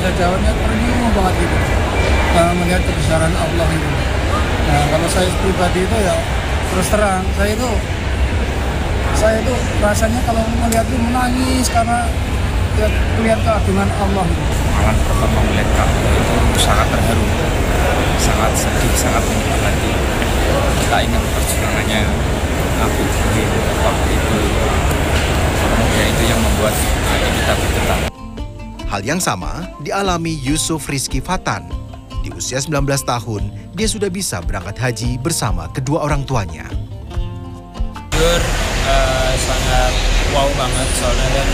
jawabnya ternyuh banget gitu, melihat kebesaran Allah itu. Nah, kalau saya pribadi itu ya terus terang, saya itu rasanya kalau melihat itu menangis karena ya, melihat keagungan Allah gitu. Pengalaman pertama melihat Ka'bah itu sangat terharu, sangat sedih, sangat menyiksa hati. Kita ingat perjuangannya Abu Bakar waktu itu. Ya, itu yang membuat hati kita bergetar. Hal yang sama dialami Yusuf Rizky Fatan. Di usia 19 tahun, dia sudah bisa berangkat haji bersama kedua orang tuanya. Jujur, sangat wow banget soalnya kan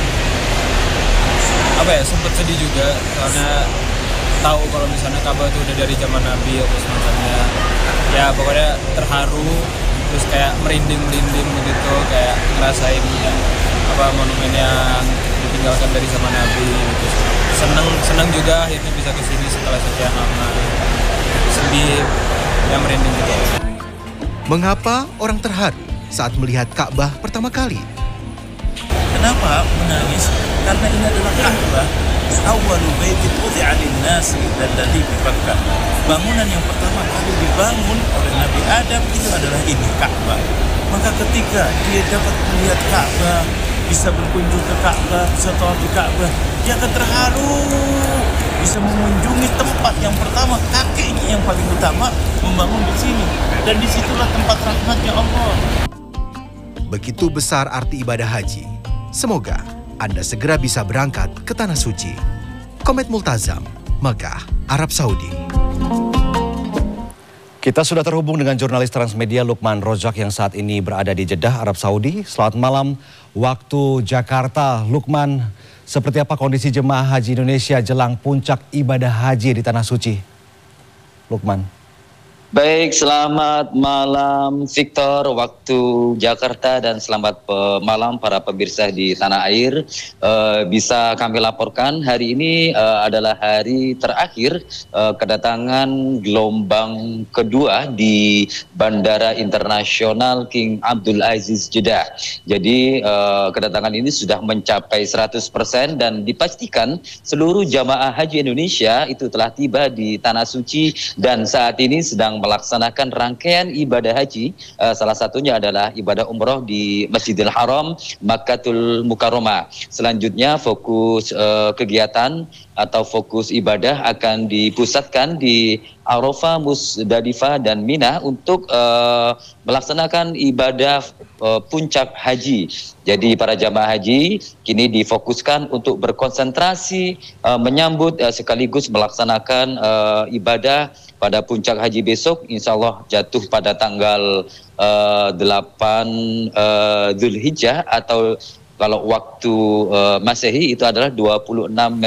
sempat sedih juga karena tahu kalau misalnya Ka'bah itu udah dari zaman Nabi atau semacamnya. Ya pokoknya terharu, terus kayak merinding begitu, kayak ngerasain yang monumen yang ditinggalkan dari zaman Nabi gitu. Seneng juga akhirnya bisa kesini setelah sekian lama. Sedih, yang merinding gitu. Mengapa orang terharu saat melihat Ka'bah pertama kali? Kenapa menangis? Karena ini adalah Ka'bah. Awwalu baitin wudi'a lin-nasi alladzi bi Bakkah. Bangunan yang pertama kali dibangun oleh Nabi Adam itu adalah ini Ka'bah. Maka ketika dia dapat melihat Ka'bah, bisa berkunjung ke Ka'bah, bisa tawaf di Ka'bah, dia akan terharu. Bisa mengunjungi tempat yang pertama, kakeknya yang paling utama membangun di sini. Dan disitulah tempat rahmatnya Allah. Begitu besar arti ibadah haji. Semoga Anda segera bisa berangkat ke Tanah Suci. Komet Multazam, Mekah, Arab Saudi. Kita sudah terhubung dengan jurnalis Transmedia Lukman Rozak yang saat ini berada di Jeddah, Arab Saudi. Selamat malam waktu Jakarta. Lukman, seperti apa kondisi jemaah haji Indonesia jelang puncak ibadah haji di Tanah Suci? Lukman. Baik, selamat malam Victor, waktu Jakarta, dan selamat malam para pemirsa di tanah air. Bisa kami laporkan hari ini adalah hari terakhir kedatangan gelombang kedua di Bandara Internasional King Abdul Aziz Jeddah. Jadi kedatangan ini sudah mencapai 100% dan dipastikan seluruh jamaah haji Indonesia itu telah tiba di Tanah Suci dan saat ini sedang melaksanakan rangkaian ibadah haji. Salah satunya adalah ibadah umroh di Masjidil Haram, Makkatul Mukarramah. Selanjutnya fokus kegiatan atau fokus ibadah akan dipusatkan di Arafah, Musdalifah, dan Mina untuk melaksanakan ibadah puncak haji. Jadi para jamaah haji kini difokuskan untuk berkonsentrasi menyambut sekaligus melaksanakan ibadah pada puncak haji besok, insya Allah jatuh pada tanggal 8 Zulhijjah atau kalau waktu Masehi itu adalah 26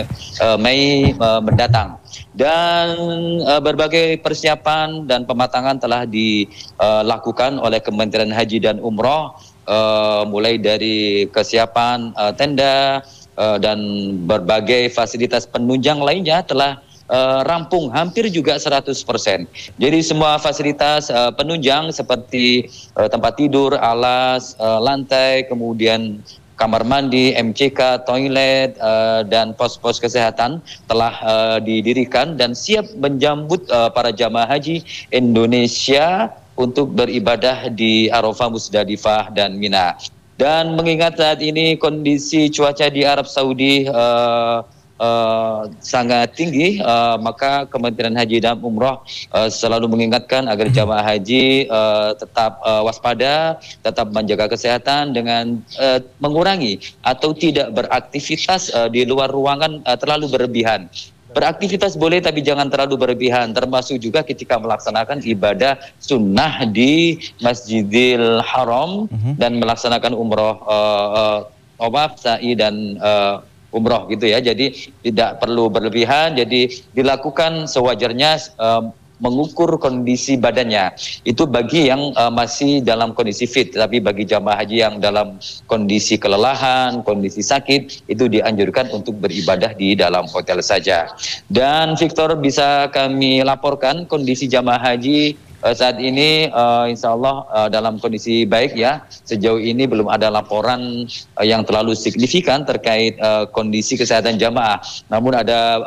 Mei mendatang. Dan berbagai persiapan dan pematangan telah dilakukan oleh Kementerian Haji dan Umroh, mulai dari kesiapan tenda dan berbagai fasilitas penunjang lainnya telah rampung hampir juga 100%. Jadi semua fasilitas penunjang seperti tempat tidur, alas, lantai, kemudian kamar mandi, MCK, toilet, dan pos-pos kesehatan telah didirikan dan siap menjambut para jamaah haji Indonesia untuk beribadah di Arafah, Musdalifah, dan Mina. Dan mengingat saat ini kondisi cuaca di Arab Saudi sangat tinggi, maka Kementerian Haji dan Umroh selalu mengingatkan agar jamaah haji tetap waspada, tetap menjaga kesehatan dengan mengurangi atau tidak beraktivitas di luar ruangan terlalu berlebihan. Beraktivitas boleh tapi jangan terlalu berlebihan, termasuk juga ketika melaksanakan ibadah sunnah di Masjidil Haram dan melaksanakan umroh, tawaf, sa'i, dan umroh gitu ya. Jadi tidak perlu berlebihan, jadi dilakukan sewajarnya, mengukur kondisi badannya. Itu bagi yang masih dalam kondisi fit, tapi bagi jamaah haji yang dalam kondisi kelelahan, kondisi sakit, itu dianjurkan untuk beribadah di dalam hotel saja. Dan Victor, bisa kami laporkan kondisi jamaah haji saat ini insya Allah dalam kondisi baik ya. Sejauh ini belum ada laporan yang terlalu signifikan terkait kondisi kesehatan jamaah. Namun ada